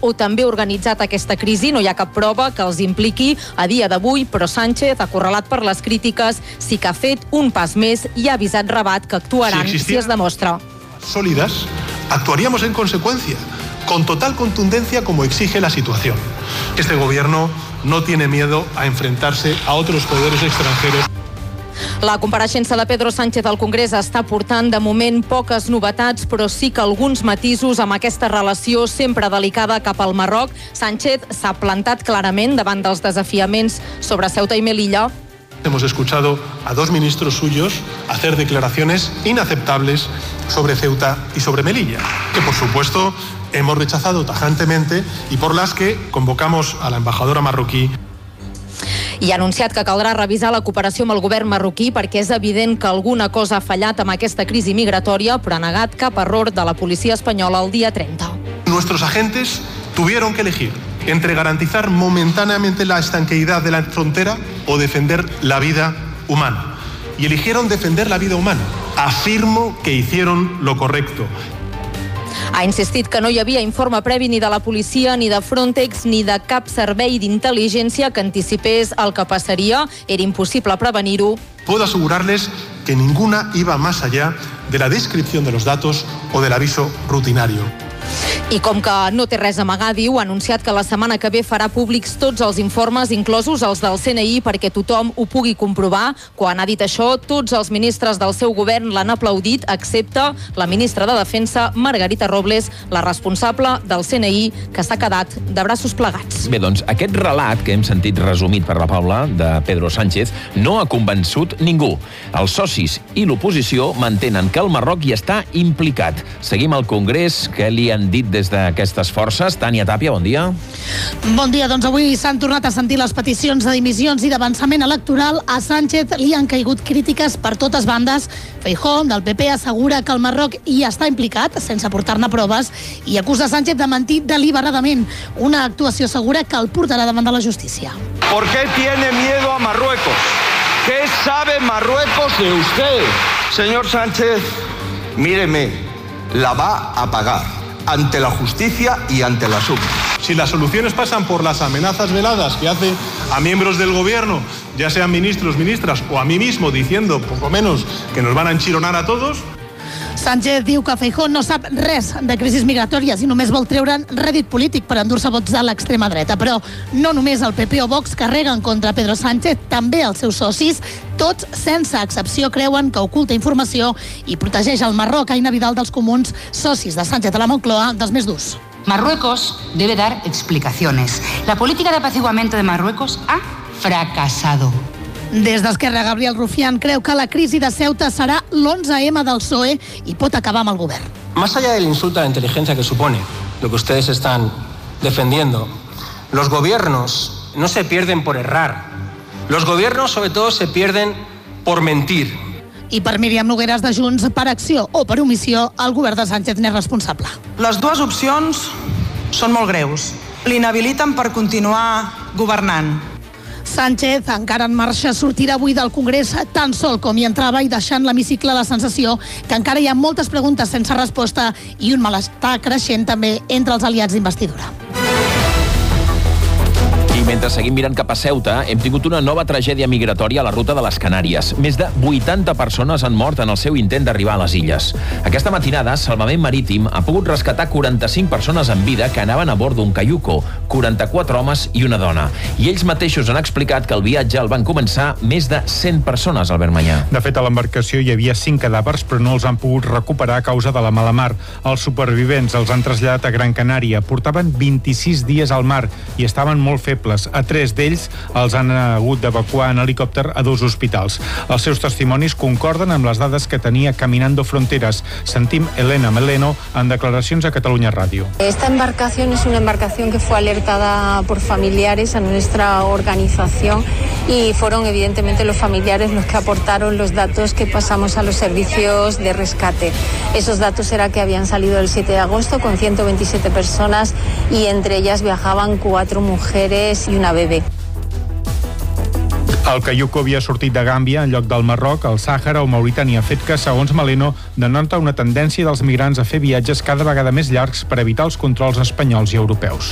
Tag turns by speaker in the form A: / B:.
A: o també organitzat aquesta crisi. No hi ha cap prova que els impliqui a dia d'avui, però Sánchez, acorralat per les crítiques, sí que ha fet un pas més i ha avisat Rabat que actuaran si es demostra.
B: Sólidas, actuaríamos en consecuencia, con total contundencia como exige la situación. Este gobierno no tiene miedo a enfrentarse a otros poderes extranjeros.
A: La compareixença de Pedro Sánchez al Congrés està portant de moment poques novetats, però sí que alguns matisos amb aquesta relació sempre delicada cap al Marroc. Sánchez s'ha plantat clarament davant dels desafiaments sobre Ceuta i Melilla.
B: Hemos escuchado a dos ministros suyos hacer declaraciones inaceptables sobre Ceuta y sobre Melilla, que por supuesto hemos rechazado tajantemente y por las que convocamos a la embajadora marroquí.
A: I ha anunciat que caldrà revisar la cooperació amb el govern marroquí perquè és evident que alguna cosa ha fallat amb aquesta crisi migratòria, però ha negat cap error de la policia espanyola el dia 30.
B: Nuestros agentes tuvieron que elegir entre garantizar momentáneamente la estanqueidad de la frontera o defender la vida humana. Y eligieron defender la vida humana. Afirmo que hicieron lo correcto.
A: Ha insistit que no hi havia informe previ ni de la policia, ni de Frontex, ni de cap servei d'intel·ligència que anticipés el que passaria. Era impossible prevenir-ho.
B: Puedo asegurarles que ninguna iba más allá de la descripción de los datos o del aviso rutinario.
A: I com que no té res a amagar, diu, ha anunciat que la setmana que ve farà públics tots els informes, inclosos els del CNI, perquè tothom ho pugui comprovar. Quan ha dit això, tots els ministres del seu govern l'han aplaudit, excepte la ministra de Defensa, Margarita Robles, la responsable del CNI, que s'ha quedat de braços plegats.
C: Bé, doncs, aquest relat que hem sentit resumit per la Paula, de Pedro Sánchez, no ha convençut ningú. Els socis i l'oposició mantenen que el Marroc hi està implicat. Seguim al Congrés. Què li han dit des d'aquestes forces? Tània Tàpia, bon dia.
D: Bon dia, doncs avui s'han tornat a sentir les peticions de dimissions i d'avançament electoral. A Sánchez li han caigut crítiques per totes bandes. Feijóo, del PP, assegura que el Marroc hi està implicat, sense portar-ne proves, i acusa Sánchez de mentir deliberadament. Una actuació segura que el portarà davant de la justícia.
E: ¿Por qué tiene miedo a Marruecos? ¿Qué sabe Marruecos de usted? Señor Sánchez, míreme, la va a pagar ante la justicia y ante la SUB.
B: Si las soluciones pasan por las amenazas veladas que hace a miembros del gobierno, ya sean ministros, ministras o a mí mismo, diciendo poco menos que nos van a enchironar a todos.
D: Sánchez diu que Feijóo no sap res de crisis migratòries i només vol treure'n rèdit polític per endur-se vots de l'extrema dreta. Però no només el PP o Vox carreguen contra Pedro Sánchez, també els seus socis, tots sense excepció, creuen que oculta informació i protegeix el Marroc. Aina Vidal, dels Comuns, socis de Sánchez a la Moncloa, dels més durs.
F: Marruecos debe dar explicaciones. La política de apaciguamiento de Marruecos ha fracasado.
D: Des d'Esquerra, Gabriel Rufián creu que la crisi de Ceuta serà l'11M del PSOE i pot acabar amb el govern.
G: Más allá del insulto a la inteligencia que supone lo que ustedes están defendiendo, los gobiernos no se pierden por errar. Los gobiernos, sobre todo, se pierden por mentir.
D: I per Míriam Nogueras, de Junts, per acció o per omissió, el govern de Sánchez n'és responsable.
H: Les dues opcions són molt greus. L'inhabiliten per continuar governant.
D: Sánchez, encara en marxa, sortirà avui del Congrés tan sol com hi entrava i deixant l'hemicicle la sensació que encara hi ha moltes preguntes sense resposta i un malestar creixent també entre els aliats d'investidura.
C: I mentre seguim mirant cap a Ceuta, hem tingut una nova tragèdia migratòria a la ruta de les Canàries. Més de 80 persones han mort en el seu intent d'arribar a les illes. Aquesta matinada, Salvament Marítim ha pogut rescatar 45 persones en vida que anaven a bord d'un caiuco, 44 homes i una dona. I ells mateixos han explicat que el viatge el van començar més de 100 persones, Albert Manyà.
I: De fet, a l'embarcació hi havia 5 cadàvers, però no els han pogut recuperar a causa de la mala mar. Els supervivents els han traslladat a Gran Canària. Portaven 26 dies al mar i estaven molt febles. A 3 d'ells els han hagut d'evacuar en helicòpter a 2 hospitals. Els seus testimonis concorden amb les dades que tenia Caminando Fronteras. Sentim Elena Meleno en declaracions a Catalunya Ràdio.
J: Esta embarcación es una embarcación que fue alertada por familiares a nuestra organización y fueron evidentemente los familiares los que aportaron los datos que pasamos a los servicios de rescate. Esos datos era que habían salido el 7 de agosto con 127 personas y entre ellas viajaban 4 mujeres y una bebè.
I: El caiuco havia sortit de Gàmbia en lloc del Marroc, el Sàhara o Mauritània, fet que, segons Meleno, denota una tendència dels migrants a fer viatges cada vegada més llargs per evitar els controls espanyols i europeus.